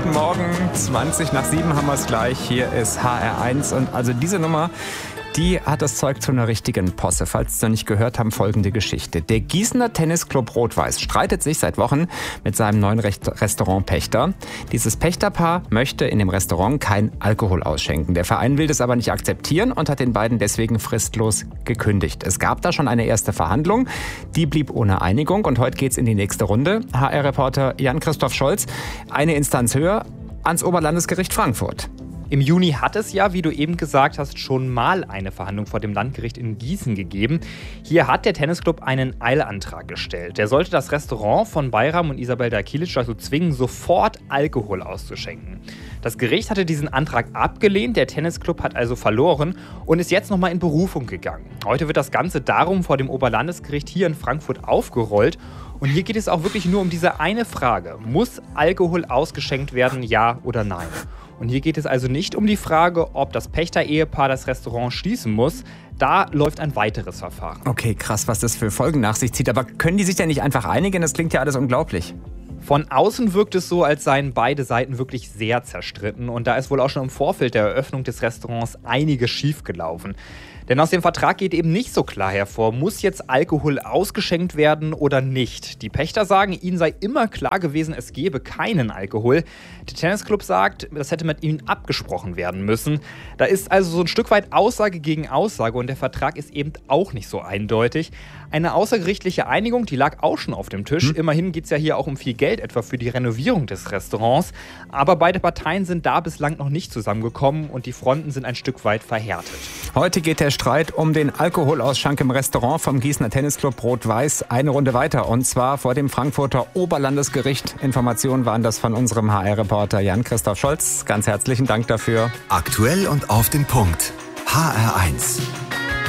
Guten Morgen, 7:20 haben wir es gleich. Hier ist HR1 und also diese Nummer, die hat das Zeug zu einer richtigen Posse. Falls Sie es noch nicht gehört haben, folgende Geschichte. Der Gießener Tennisclub Rot-Weiß streitet sich seit Wochen mit seinem neuen Restaurantpächter. Dieses Pächterpaar möchte in dem Restaurant kein Alkohol ausschenken. Der Verein will das aber nicht akzeptieren und hat den beiden deswegen fristlos gekündigt. Es gab da schon eine erste Verhandlung, die blieb ohne Einigung und heute geht's in die nächste Runde. HR-Reporter Jan-Christoph Scholz, eine Instanz höher, ans Oberlandesgericht Frankfurt. Im Juni hat es ja, wie du eben gesagt hast, schon mal eine Verhandlung vor dem Landgericht in Gießen gegeben. Hier hat der Tennisclub einen Eilantrag gestellt. Der sollte das Restaurant von Bayram und Isabel Dakilic dazu zwingen, sofort Alkohol auszuschenken. Das Gericht hatte diesen Antrag abgelehnt, der Tennisclub hat also verloren und ist jetzt nochmal in Berufung gegangen. Heute wird das Ganze darum vor dem Oberlandesgericht hier in Frankfurt aufgerollt. Und hier geht es auch wirklich nur um diese eine Frage. Muss Alkohol ausgeschenkt werden, ja oder nein? Und hier geht es also nicht um die Frage, ob das Pächter-Ehepaar das Restaurant schließen muss. Da läuft ein weiteres Verfahren. Okay, krass, was das für Folgen nach sich zieht. Aber können die sich denn nicht einfach einigen? Das klingt ja alles unglaublich. Von außen wirkt es so, als seien beide Seiten wirklich sehr zerstritten. Und da ist wohl auch schon im Vorfeld der Eröffnung des Restaurants einiges schiefgelaufen. Denn aus dem Vertrag geht eben nicht so klar hervor, muss jetzt Alkohol ausgeschenkt werden oder nicht. Die Pächter sagen, ihnen sei immer klar gewesen, es gebe keinen Alkohol. Der Tennisclub sagt, das hätte mit ihnen abgesprochen werden müssen. Da ist also so ein Stück weit Aussage gegen Aussage und der Vertrag ist eben auch nicht so eindeutig. Eine außergerichtliche Einigung, die lag auch schon auf dem Tisch. Immerhin geht es ja hier auch um viel Geld, etwa für die Renovierung des Restaurants. Aber beide Parteien sind da bislang noch nicht zusammengekommen und die Fronten sind ein Stück weit verhärtet. Heute geht der Streit um den Alkoholausschank im Restaurant vom Gießener Tennisclub Rot-Weiß eine Runde weiter. Und zwar vor dem Frankfurter Oberlandesgericht. Informationen waren das von unserem HR-Reporter Jan-Christoph Scholz. Ganz herzlichen Dank dafür. Aktuell und auf den Punkt. HR1.